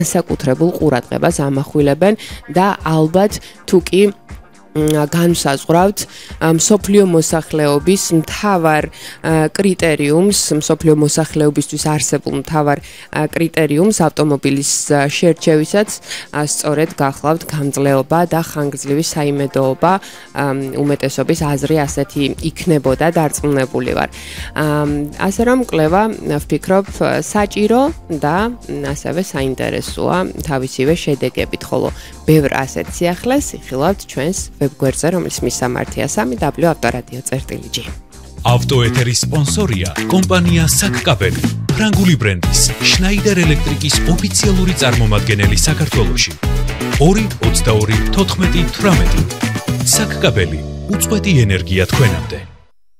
განსაკუთრებულ ყურადღებას ამახვილებენ და ალბათ თუ კი განსაზღვრავთ მსოფლიო მოსახლეობის მთავარ კრიტერიუმს, მსოფლიო მოსახლეობისთვის არსებულ მთავარ კრიტერიუმს ავტომობილის შერჩევისაც, სწორედ გახლავთ გამძლეობა და ხანგრძლივი საიმედოობა, უმეტესობის აზრი ასეთი იქნებოდა დარწმუნებული ვარ. ასე რომ კვლევა ვფიქრობ საჭირო და ასევე საინტერესოა თავისივე შედეგებით, ხოლო ბევრ ასეთ სიახლეს იხილავთ ჩვენს ვებგვერდზე, რომლის მისამართია www.avtoradio.gr. ავტოეთერის სპონსორია კომპანია საკკაბელი, ფრანგული ბრენდის შნაიდერ ელექტრიკის ოფიციალური წარმომადგენელი საქართველოში. 2 22 14 18 საკკაბელი, უწყვეტი ენერგია თქვენამდე.